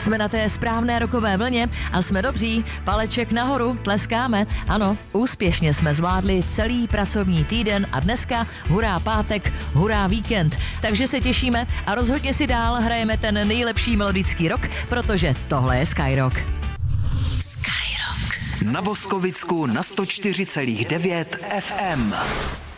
Jsme na té správné rokové vlně a jsme dobří. Paleček nahoru, tleskáme. Ano, úspěšně jsme zvládli celý pracovní týden a dneska hurá pátek, hurá víkend. Takže se těšíme a rozhodně si dál hrajeme ten nejlepší melodický rock, protože tohle je Skyrock. Na Boskovicku na 104,9 FM.